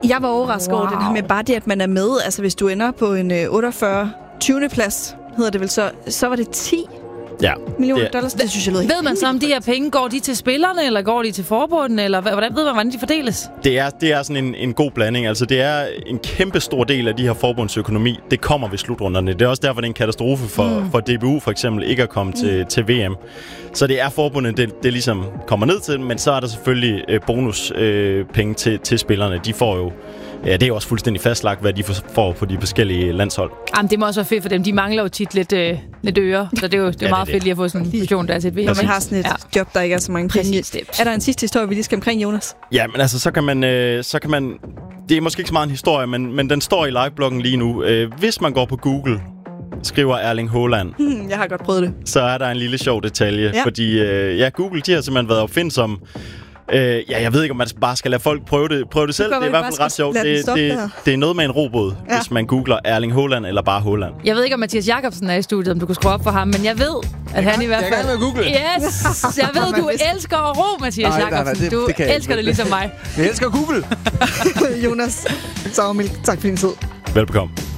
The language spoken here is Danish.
Jeg var overrasket over den her med bare det, at man er med. Altså, hvis du ender på en 48. 20. plads, hedder det vel så var det 10 millioner dollars. Det synes jeg lød. Ved man så, om de her penge, går de til spillerne, eller går de til forbundet, eller hvordan ved man, hvordan de fordeles? Det er sådan en god blanding. Altså, det er en kæmpe stor del af de her forbundsøkonomi. Det kommer ved slutrunderne. Det er også derfor, det er en katastrofe for DBU for eksempel ikke at komme til VM. Så det er forbundet, det ligesom kommer ned til, men så er der selvfølgelig bonuspenge til spillerne. De får jo, det er jo også fuldstændig fastlagt, hvad de får på de forskellige landshold. Jamen, det må også være fedt for dem. De mangler jo tit lidt øre, så det er jo meget fedt lige at få sådan en position, der er til et VM. Når man har sådan et job, der ikke er så mange penge. Er der en sidste historie, vi lige skal omkring, Jonas? Ja, men altså, så kan man... Det er måske ikke så meget en historie, men den står i livebloggen lige nu. Hvis man går på Google, skriver Erling Haaland. Jeg har godt prøvet det. Så er der en lille sjov detalje, fordi Google, de har simpelthen været opfindsomme. Jeg ved ikke, om man bare skal lade folk prøve det selv. Det er i hvert fald ret sjovt. Det er noget med en robot, hvis man googler Erling Haaland eller bare Haaland. Jeg ved ikke, om Mathias Jacobsen er i studiet, om du kunne skrue op for ham, men jeg ved, at han i hvert fald... Jeg kan med Google. Yes! Jeg ved, du elsker at ro, Mathias Jacobsen. Du elsker det ligesom mig. Jeg elsker Google. Jonas Sauermild, tak for din tid. Velbekomme.